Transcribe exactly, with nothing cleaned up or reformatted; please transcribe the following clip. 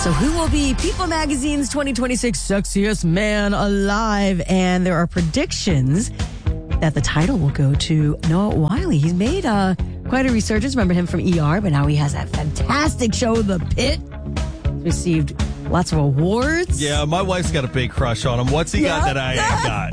So who will be People Magazine's twenty twenty-six Sexiest Man Alive? And there are predictions that the title will go to Noah Wyle. He's made uh, quite a resurgence. Remember him from E R, but now he has that fantastic show, The Pit. He's received lots of awards. Yeah, my wife's got a big crush on him. What's he Yeah. got that I ain't got?